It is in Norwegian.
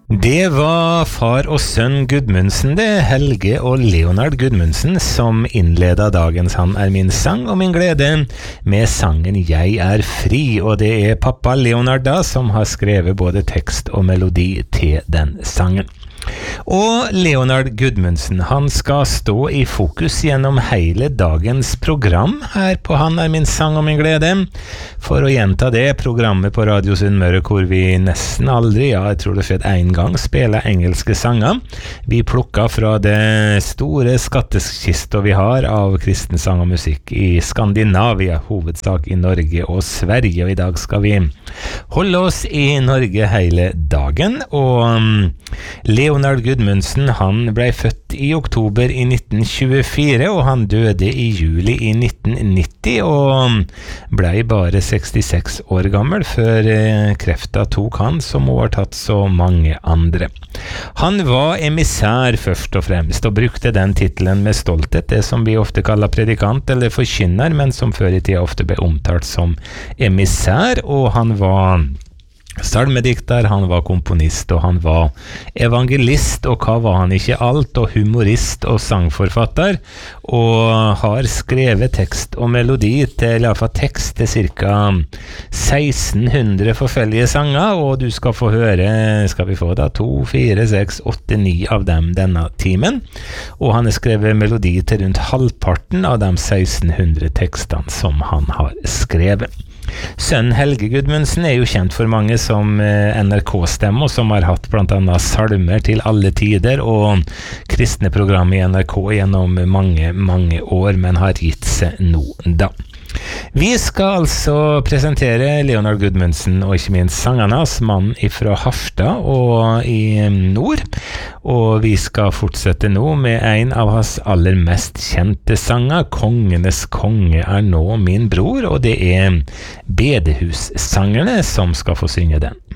Det var far og sønn Gudmundsen, det, Helge og Leonard Gudmundsen, som innledet dagens Han er min sang og min glede med sangen Jeg er fri, og det er pappa Leonard da som har skrevet både tekst og melodi til den sangen. Og Leonard Gudmundsen, han skal stå i fokus gjennom hele dagens program her på Han er min sang og min glede. For å gjenta det, programmet på Radio Sunnmøre hvor vi nesten aldri, jeg tror det skjedde en gang, spiller engelske sanger. Vi plukket fra det store skatteskistet vi har av kristen sang og musikk i Skandinavia, hovedsak i Norge og Sverige, og i dag skal vi holde oss i Norge hele dagen, og Leonard Gudmundsen, han ble født i oktober i 1924, og han døde i juli i 1990, og ble bare 66 år gammel før krefta tok han, som har tatt så mange andre. Han var emissær først og fremst, og brukte den titelen med stolthet, det som vi ofte kaller predikant eller forkynner, men som før i tida ofte ble omtalt som emissær, og han var salmedikter, han var komponist, og han var evangelist, og hva var han ikke alt, og humorist og sangforfatter, og har skrevet tekst og melodi til, i hvert fall tekst til cirka 1600 forskjellige sanger, og du skal få høre, skal vi få da, 2, 4, 6, 8, 9 av dem denne timen, og han har skrevet melodi til rundt halvparten av de 1600 tekstene som han har skrevet. Sønnen Helge Gudmundsen er jo kjent for mange som NRK-stemme, og som har hatt blant annet salmer til alle tider og kristne program i NRK gjennom mange år, men har gitt seg nå da. Vi skal altså presentere Leonard Gudmundsen og ikke minst sangerne hans, mann fra Harstad og i nord, og vi skal fortsette nå med en av hans aller mest kjente sanger, Kongenes konge er nå min bror, og det er Bedehussangerne som skal få synge den.